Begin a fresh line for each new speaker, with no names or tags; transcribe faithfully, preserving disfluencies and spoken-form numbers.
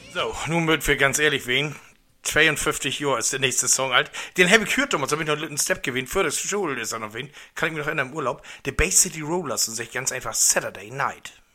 So, nun wird wir ganz ehrlich wen. zweiundfünfzig Jahre ist der nächste Song alt. Den habe ich gehört damals, habe ich noch einen Step gewählt. Für das Schule ist er noch wen. Kann ich mich noch erinnern im Urlaub. The Bay City Rollers und sich ganz einfach Saturday Night.